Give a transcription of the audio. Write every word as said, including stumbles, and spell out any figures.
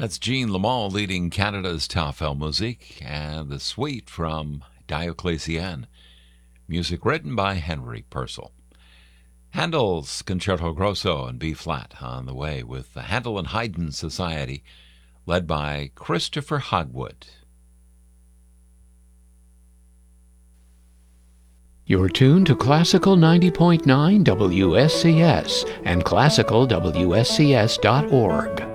That's Jean Lamont leading Canada's Tafel Musique and the suite from Diocletian. Music written by Henry Purcell. Handel's Concerto Grosso in B-flat on the way with the Handel and Haydn Society, led by Christopher Hogwood. You're tuned to Classical ninety point nine W S C S and classical W S C S dot org.